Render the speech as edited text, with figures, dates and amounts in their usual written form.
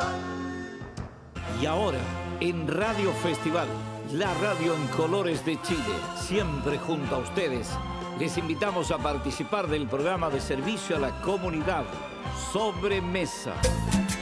Y ahora, en Radio Festival, la radio en colores de Chile, siempre junto a ustedes, les invitamos a participar del programa de servicio a la comunidad Sobremesa.